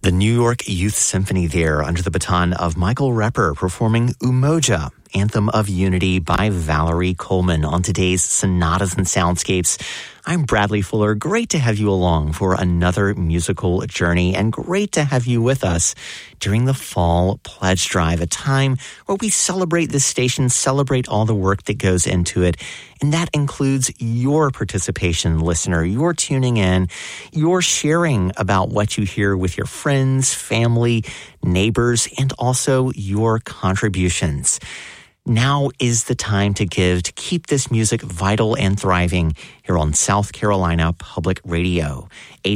The New York Youth Symphony there under the baton of Michael Repper performing Umoja, Anthem of Unity by Valerie Coleman on today's Sonatas and Soundscapes. I'm Bradley Fuller. Great to have you along for another musical journey, and great to have you with us during the Fall Pledge Drive, a time where we celebrate this station, celebrate all the work that goes into it, and that includes your participation, listener, your tuning in, your sharing about what you hear with your friends, family, neighbors, and also your contributions. Now is the time to give, to keep this music vital and thriving here on South Carolina Public Radio.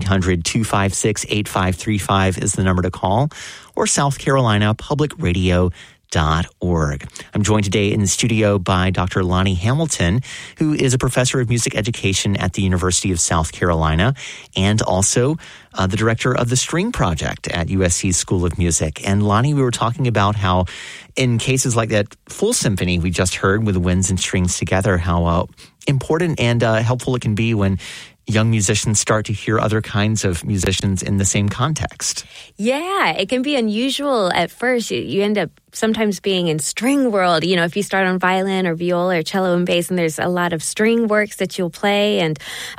800-256-8535 is the number to call, or southcarolinapublicradio.org. I'm joined today in the studio by Dr. Lonnie Hamilton, who is a professor of music education at the University of South Carolina and also the director of the String Project at USC School of Music. And Lonnie, we were talking about how in cases like that full symphony we just heard with winds and strings together, how important and helpful it can be when young musicians start to hear other kinds of musicians in the same context. Yeah, it can be unusual at first. You end up sometimes being in string world, you know, if you start on violin or viola or cello and bass, and there's a lot of string works that you'll play, and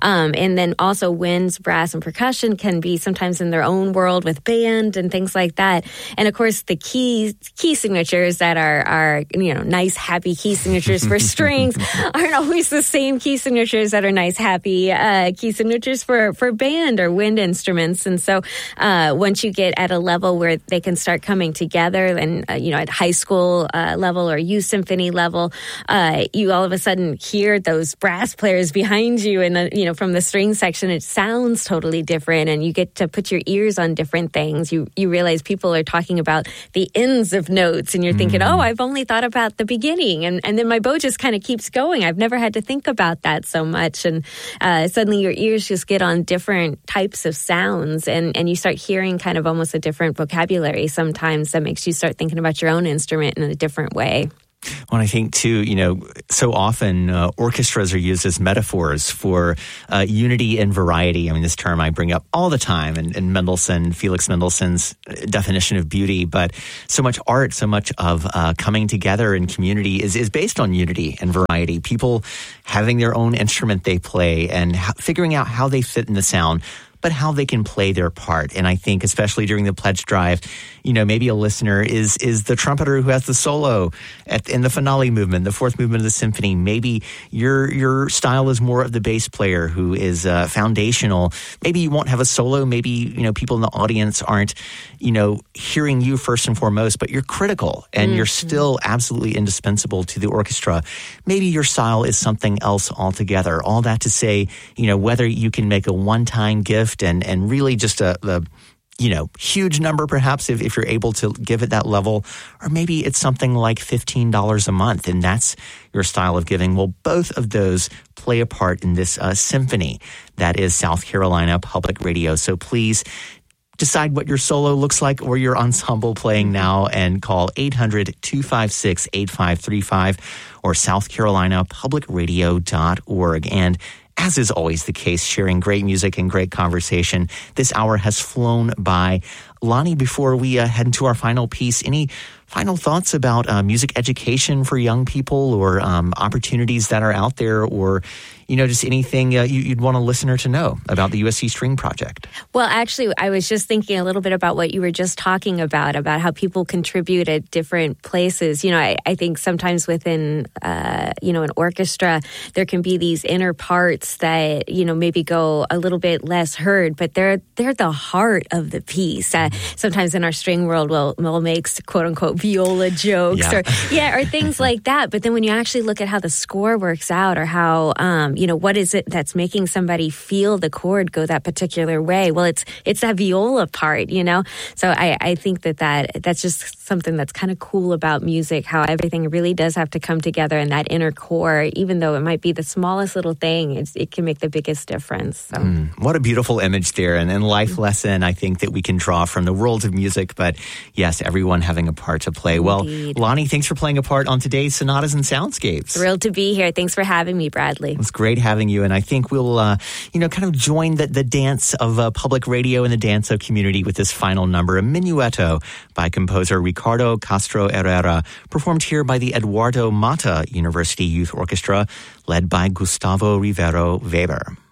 then also winds, brass, and percussion can be sometimes in their own world with band and things like that. And of course, the key signatures that are nice, happy key signatures for strings aren't always the same key signatures that are nice, happy key signatures for band or wind instruments. And so once you get at a level where they can start coming together, and at high school level or youth symphony level, you all of a sudden hear those brass players behind you, and from the string section, it sounds totally different, and you get to put your ears on different things. You realize people are talking about the ends of notes, and you're thinking, oh, I've only thought about the beginning, and then my bow just kind of keeps going. I've never had to think about that so much, and suddenly your ears just get on different types of sounds, and you start hearing kind of almost a different vocabulary sometimes that makes you start thinking about your own instrument in a different way. Well, I think, too, so often orchestras are used as metaphors for unity and variety. I mean, this term I bring up all the time in Felix Mendelssohn's definition of beauty. But so much art, so much of coming together in community is based on unity and variety. People having their own instrument they play and figuring out how they fit in the sound, but how they can play their part. And I think especially during the pledge drive, maybe a listener is the trumpeter who has the solo in the finale movement, the fourth movement of the symphony. Maybe your style is more of the bass player who is foundational. Maybe you won't have a solo. Maybe, people in the audience aren't, hearing you first and foremost, but you're critical and you're still absolutely indispensable to the orchestra. Maybe your style is something else altogether. All that to say, whether you can make a one-time gift and really just a huge number perhaps if you're able to give it that level, or maybe it's something like $15 a month and that's your style of giving. Well, both of those play a part in this symphony that is South Carolina Public Radio. So please decide what your solo looks like or your ensemble playing now and call 800-256-8535 or southcarolinapublicradio.org. And as is always the case, sharing great music and great conversation. This hour has flown by. Lonnie, before we head into our final piece, any final thoughts about music education for young people or opportunities that are out there, or just anything you'd want a listener to know about the USC String Project? Well, actually, I was just thinking a little bit about what you were just talking about how people contribute at different places. I think sometimes within, an orchestra, there can be these inner parts that, maybe go a little bit less heard, but they're the heart of the piece. Sometimes in our string world, we'll make quote unquote viola jokes or things like that. But then when you actually look at how the score works out, or how, what is it that's making somebody feel the chord go that particular way? Well, it's that viola part, So I think that's just something that's kind of cool about music, how everything really does have to come together in that inner core, even though it might be the smallest little thing, it can make the biggest difference. So. What a beautiful image there, and life lesson I think that we can draw from from the world of music, but yes, everyone having a part to play. Indeed. Well, Lonnie, thanks for playing a part on today's Sonatas and Soundscapes. Thrilled to be here. Thanks for having me, Bradley. It was great having you, and I think we'll, kind of join the dance of public radio and the dance of community with this final number, a Minuetto by composer Ricardo Castro Herrera, performed here by the Eduardo Mata University Youth Orchestra, led by Gustavo Rivero Weber.